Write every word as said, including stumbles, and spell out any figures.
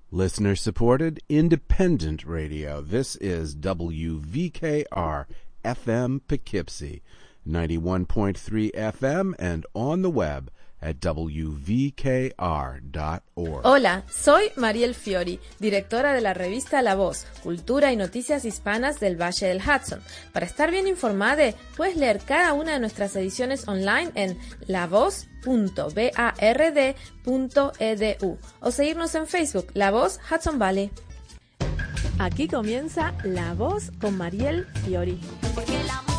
Listener-supported, independent radio. This is W V K R F M Poughkeepsie, ninety-one point three F M and on the web at w v k r dot org. Hola, soy Mariel Fiori, directora de la revista La Voz, Cultura y Noticias Hispanas del Valle del Hudson. Para estar bien informada, puedes leer cada una de nuestras ediciones online en la voz punto bard punto e d u o seguirnos en Facebook, La Voz Hudson Valley. Aquí comienza La Voz con Mariel Fiori.